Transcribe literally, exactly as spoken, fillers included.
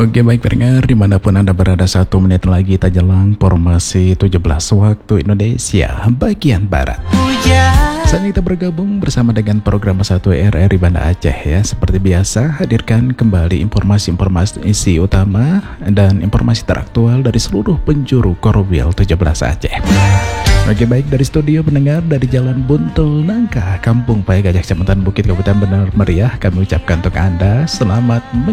Oke baik pendengar dimanapun Anda berada, satu menit lagi tak jelang formasi tujuh belas waktu Indonesia bagian Barat. Saat kita bergabung bersama dengan program satu R R I Banda Aceh ya. Seperti biasa hadirkan kembali informasi-informasi isi utama dan informasi teraktual dari seluruh penjuru Korwil tujuh belas Aceh. Oke baik, dari studio pendengar dari Jalan Buntul Nangka, Kampung Paya Gajah, Kecamatan Bukit, Kabupaten Benar Meriah, kami ucapkan untuk Anda selamat